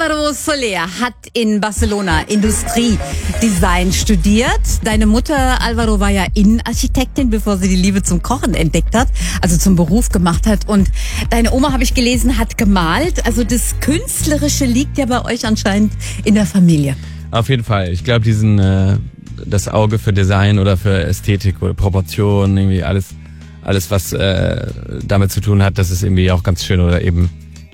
Álvaro Soler hat in Barcelona Industriedesign studiert. Deine Mutter, Álvaro, war ja Innenarchitektin, bevor sie die Liebe zum Kochen entdeckt hat, also zum Beruf gemacht hat. Und deine Oma, habe ich gelesen, hat gemalt. Also das Künstlerische liegt ja bei euch anscheinend in der Familie. Auf jeden Fall. Ich glaube, das Auge für Design oder für Ästhetik oder Proportion, irgendwie alles was damit zu tun hat, das ist irgendwie auch ganz schön, oder eben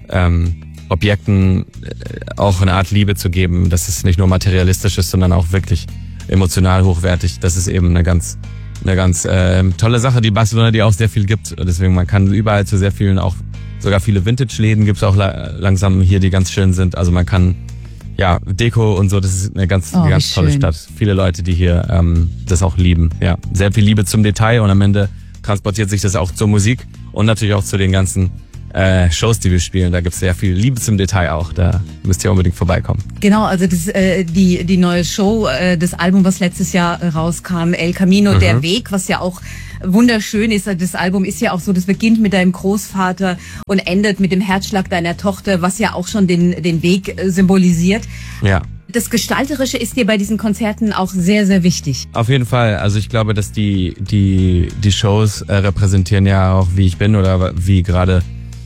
Objekten auch eine Art Liebe zu geben, dass es nicht nur materialistisch ist, sondern auch wirklich emotional hochwertig. Das ist eben eine ganz tolle Sache, die Barcelona, die auch sehr viel gibt. Und deswegen, man kann überall zu sehr vielen, auch sogar viele Vintage-Läden gibt's auch langsam hier, die ganz schön sind. Also man kann, ja, Deko und so, das ist eine ganz tolle Stadt. Viele Leute, die hier das auch lieben. Ja, sehr viel Liebe zum Detail, und am Ende transportiert sich das auch zur Musik und natürlich auch zu den ganzen Shows, die wir spielen. Da gibt's sehr viel Liebe zum Detail auch. Da müsst ihr unbedingt vorbeikommen. Genau, also die neue Show, das Album, was letztes Jahr rauskam, El Camino, der Weg, was ja auch wunderschön ist. Das Album ist ja auch so, das beginnt mit deinem Großvater und endet mit dem Herzschlag deiner Tochter, was ja auch schon den Weg symbolisiert. Ja. Das Gestalterische ist dir bei diesen Konzerten auch sehr, sehr wichtig. Auf jeden Fall. Also ich glaube, dass die Shows repräsentieren ja auch, wie ich bin oder wie gerade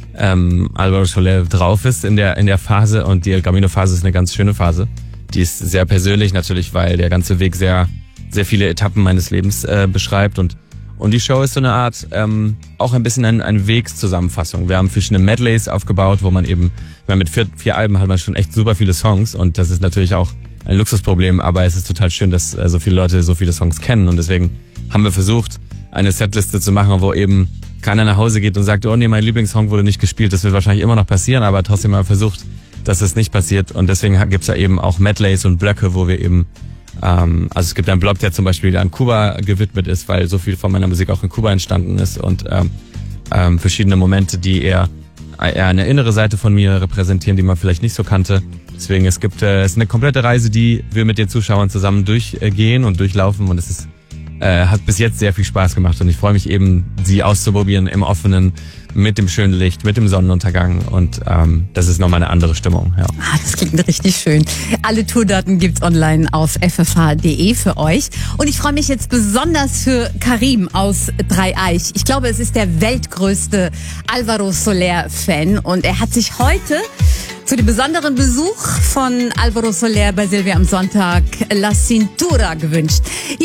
Álvaro Soler drauf ist in der Phase. Und die El Camino Phase ist eine ganz schöne Phase. Die ist sehr persönlich natürlich, weil der ganze Weg sehr, sehr viele Etappen meines Lebens beschreibt. Und die Show ist so eine Art, auch ein bisschen eine Wegszusammenfassung. Wir haben verschiedene Medleys aufgebaut, wo man eben, mit vier Alben hat man schon echt super viele Songs, und das ist natürlich auch ein Luxusproblem, aber es ist total schön, dass so viele Leute so viele Songs kennen, und deswegen haben wir versucht, eine Setliste zu machen, wo eben keiner nach Hause geht und sagt, oh nee, mein Lieblingssong wurde nicht gespielt. Das wird wahrscheinlich immer noch passieren, aber trotzdem haben wir versucht, dass es nicht passiert, und deswegen gibt's da eben auch Medleys und Blöcke, wo wir eben also es gibt einen Blog, der zum Beispiel an Kuba gewidmet ist, weil so viel von meiner Musik auch in Kuba entstanden ist, und verschiedene Momente, die eher eine innere Seite von mir repräsentieren, die man vielleicht nicht so kannte. Deswegen, es ist eine komplette Reise, die wir mit den Zuschauern zusammen durchgehen und durchlaufen, und es ist hat bis jetzt sehr viel Spaß gemacht, und ich freue mich eben, sie auszuprobieren im Offenen, mit dem schönen Licht, mit dem Sonnenuntergang, und das ist nochmal eine andere Stimmung. Ja. Das klingt richtig schön. Alle Tourdaten gibt's online auf ffh.de für euch, und ich freue mich jetzt besonders für Karim aus Dreieich. Ich glaube, es ist der weltgrößte Álvaro Soler-Fan, und er hat sich heute zu dem besonderen Besuch von Álvaro Soler bei Silvia am Sonntag La Cintura gewünscht.